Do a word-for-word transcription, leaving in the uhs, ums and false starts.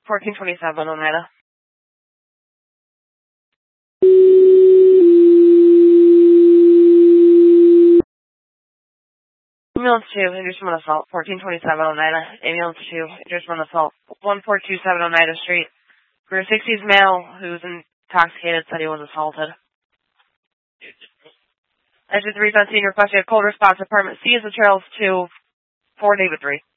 fourteen twenty-seven, Oneida. Ambulance two, inducement assault, fourteen twenty-seven, Oneida. Ambulance two, inducement assault, one four two seven, Oneida Street. Rear sixties male who's intoxicated said he was assaulted. Exit three fifteen, requesting a cold response, apartment C is the trails to four David three.